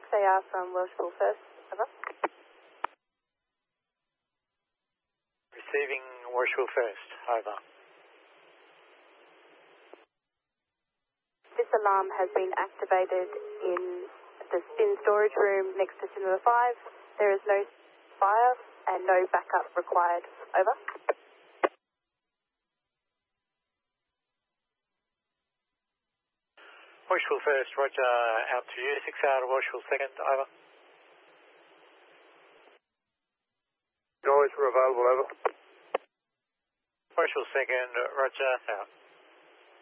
6AR from Welshpool first, over. Receiving Welshpool first, over. This alarm has been activated in the spin storage room next to Cinema 5. There is no fire and no backup required, over. Welshpool first, roger, out to you. 6AR to Welshpool second, over. Noise, we're available, over. Welshpool second, roger, out.